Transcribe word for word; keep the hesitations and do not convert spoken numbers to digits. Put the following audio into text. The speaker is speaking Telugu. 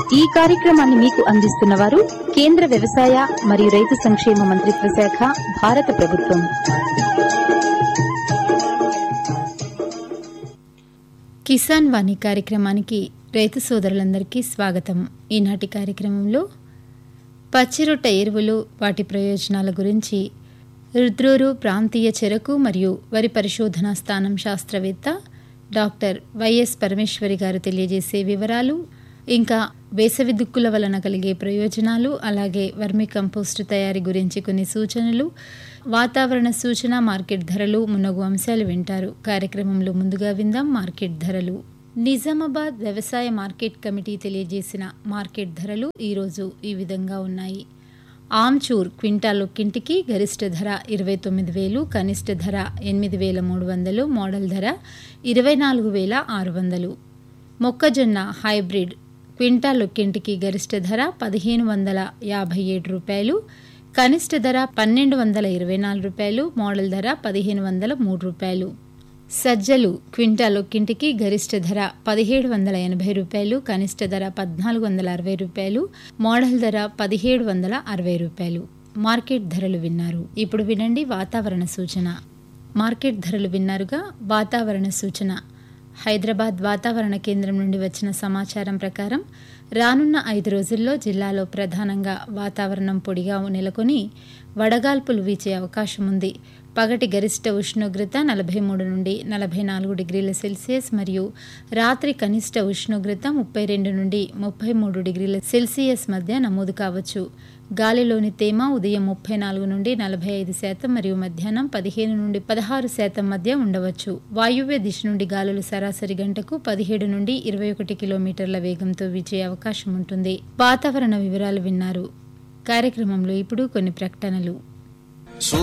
ఈ కార్యక్రమాన్ని మీకు అందిస్తున్న వారు కేంద్ర వ్యవసాయ మరియు రైతు సంక్షేమ మంత్రిత్వ శాఖ, భారత ప్రభుత్వం. కిసాన్ వాణి కార్యక్రమానికి రైతు సోదరులందరికీ స్వాగతం. ఈనాటి కార్యక్రమంలో పచ్చిరొట్ట ఎరువులు, వాటి ప్రయోజనాల గురించి రుద్రూరు ప్రాంతీయ చెరకు మరియు వరి పరిశోధనా స్థానం శాస్త్రవేత్త డాక్టర్ వైఎస్ పరమేశ్వరి గారు తెలియజేసే వివరాలు, ఇంకా వేసవి దుక్కుల వలన కలిగే ప్రయోజనాలు, అలాగే వర్మి కంపోస్టు తయారీ గురించి కొన్ని సూచనలు, వాతావరణ సూచన, మార్కెట్ ధరలు, మున్నగు అంశాలు వింటారు. కార్యక్రమంలో ముందుగా విందాం మార్కెట్ ధరలు. నిజామాబాద్ వ్యవసాయ మార్కెట్ కమిటీ తెలియజేసిన మార్కెట్ ధరలు ఈరోజు ఈ విధంగా ఉన్నాయి. ఆమ్చూర్ క్వింటాల్ ఒక్కింటికి గరిష్ట ధర ఇరవై తొమ్మిది వేలు, కనిష్ట ధర ఎనిమిది వేల మూడు వందలు, మోడల్ ధర ఇరవై నాలుగు వేల ఆరు వందలు. మొక్కజొన్న హైబ్రిడ్ క్వింటాల్ ఒక్కింటికి గరిష్ట ధర పదిహేను వందల యాభై ఏడు రూపాయలు, కనిష్ట ధర పన్నెండు వందల ఇరవై నాలుగు రూపాయలు, మోడల్ ధర పదిహేను వందల మూడు రూపాయలు. సజ్జలు క్వింటాల్ ఒక్కింటికి గరిష్ట ధర పదిహేడు వందల ఎనభై రూపాయలు, కనిష్ట ధర పద్నాలుగు వందల అరవై రూపాయలు, మోడల్ ధర పదిహేడు వందల అరవై రూపాయలు. మార్కెట్ ధరలు విన్నారు. ఇప్పుడు వినండి వాతావరణ సూచన. మార్కెట్ ధరలు విన్నారుగా. వాతావరణ సూచన. హైదరాబాద్ వాతావరణ కేంద్రం నుండి వచ్చిన సమాచారం ప్రకారం రానున్న ఐదు రోజుల్లో జిల్లాలో ప్రధానంగా వాతావరణం పొడిగా నెలకొని వడగాల్పులు వీచే అవకాశం ఉంది. పగటి గరిష్ట ఉష్ణోగ్రత నలభై మూడు నుండి నలభై నాలుగు డిగ్రీల సెల్సియస్ మరియు రాత్రి కనిష్ట ఉష్ణోగ్రత ముప్పై రెండు నుండి ముప్పై మూడు డిగ్రీల సెల్సియస్ మధ్య నమోదు కావచ్చు. గాలిలోని తేమ ఉదయం ముప్పై నాలుగు నుండి నలభై ఐదు శాతం మరియు మధ్యాహ్నం పదిహేను నుండి పదహారు శాతం మధ్య ఉండవచ్చు. వాయువ్య దిశ నుండి గాలులు సరాసరి గంటకు పదిహేడు నుండి ఇరవై ఒకటి కిలోమీటర్ల వేగంతో వీచే అవకాశం ఉంటుంది. వాతావరణ వివరాలు విన్నారు. కార్యక్రమంలో ఇప్పుడు కొన్ని ప్రకటనలు.